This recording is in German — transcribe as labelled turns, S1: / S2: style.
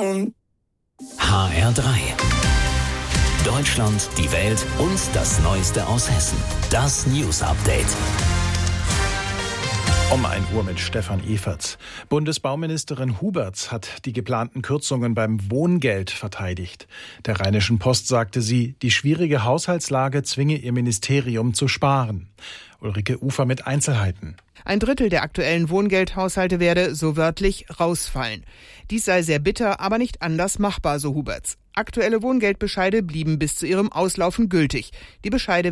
S1: HR3. Deutschland, die Welt und das Neueste aus Hessen. Das News Update.
S2: Um 1 Uhr mit Stefan Everts. Bundesbauministerin Huberts hat die geplanten Kürzungen beim Wohngeld verteidigt. Der Rheinischen Post sagte sie, die schwierige Haushaltslage zwinge ihr Ministerium zu sparen. Ulrike Ufer mit Einzelheiten.
S3: 1/3 der aktuellen Wohngeldhaushalte werde, so wörtlich, rausfallen. Dies sei sehr bitter, aber nicht anders machbar, so Huberts. Aktuelle Wohngeldbescheide blieben bis zu ihrem Auslaufen gültig. Die Bescheide